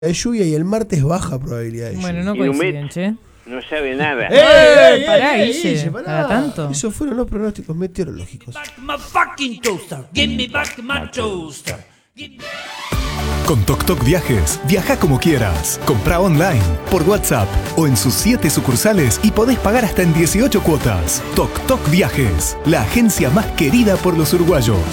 de lluvia y el martes baja probabilidad de lluvia. Bueno, no Y Numet coinciden, che. no sabe nada. Pará, Guille, ¿para tanto? Esos fueron los pronósticos meteorológicos. Con Toc Toc Viajes, viaja como quieras. Compra online, por WhatsApp o en sus 7 sucursales y podés pagar hasta en 18 cuotas. Toc Toc Viajes, la agencia más querida por los uruguayos.